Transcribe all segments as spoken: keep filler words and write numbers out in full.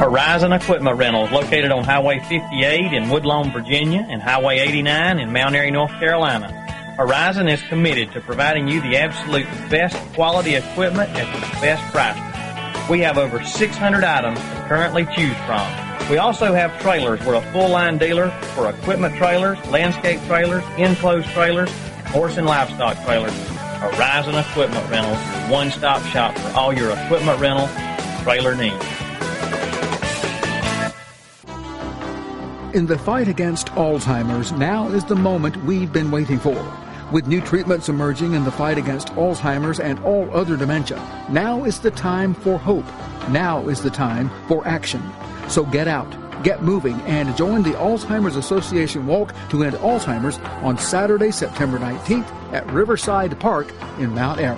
Horizon Equipment Rentals, located on Highway fifty-eight in Woodlawn, Virginia, and Highway eighty-nine in Mount Airy, North Carolina. Horizon is committed to providing you the absolute best quality equipment at the best price. We have over six hundred items to currently choose from. We also have trailers. We're a full-line dealer for equipment trailers, landscape trailers, enclosed trailers, and horse and livestock trailers. Horizon Equipment Rentals, your one-stop shop for all your equipment rental and trailer needs. In the fight against Alzheimer's, now is the moment we've been waiting for. With new treatments emerging in the fight against Alzheimer's and all other dementia, now is the time for hope. Now is the time for action. So get out, get moving, and join the Alzheimer's Association Walk to End Alzheimer's on Saturday, September nineteenth at Riverside Park in Mount Airy.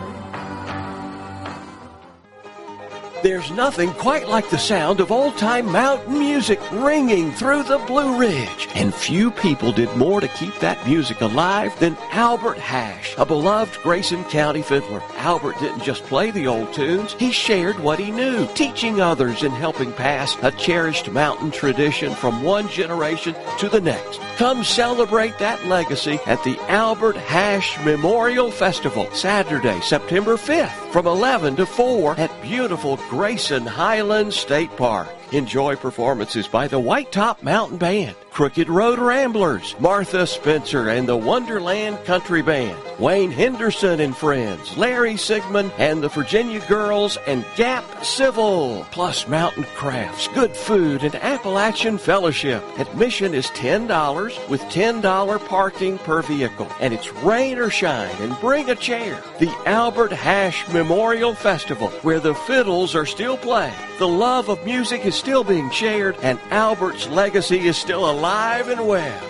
There's nothing quite like the sound of old-time mountain music ringing through the Blue Ridge. And few people did more to keep that music alive than Albert Hash, a beloved Grayson County fiddler. Albert didn't just play the old tunes, he shared what he knew, teaching others and helping pass a cherished mountain tradition from one generation to the next. Come celebrate that legacy at the Albert Hash Memorial Festival, Saturday, September fifth, from eleven to four at beautiful Grayson Highlands State Park. Enjoy performances by the White Top Mountain Band, Crooked Road Ramblers, Martha Spencer and the Wonderland Country Band, Wayne Henderson and Friends, Larry Sigmund and the Virginia Girls, and Gap Civil, plus mountain crafts, good food, and Appalachian Fellowship. Admission is ten dollars with ten dollars parking per vehicle, and it's rain or shine, and bring a chair. The Albert Hash Memorial Festival, where the fiddles are still playing, the love of music is still being shared, and Albert's legacy is still alive and well.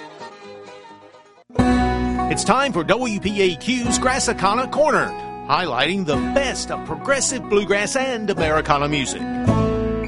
It's time for W P A Q's Grassicana Corner, highlighting the best of progressive bluegrass and Americana music.